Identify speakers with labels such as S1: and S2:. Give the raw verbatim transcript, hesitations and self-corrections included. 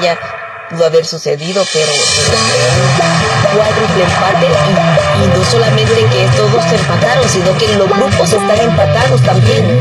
S1: batalla pudo haber sucedido, pero cuádruple empate y, y no solamente que estos dos se empataron, sino que los grupos están empatados también.